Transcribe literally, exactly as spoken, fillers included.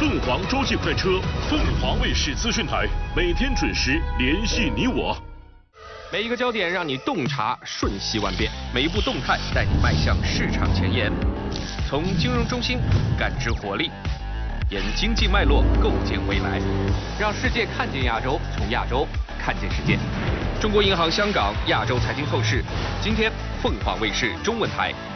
凤凰洲际快车，凤凰卫视资讯台，每天准时联系你我。 每一个焦点让你洞察瞬息万变，每一步动态带你迈向市场前沿。从金融中心感知活力，沿经济脉络构建未来，让世界看见亚洲，从亚洲看见世界。中国银行香港亚洲财经透视，今天凤凰卫视中文台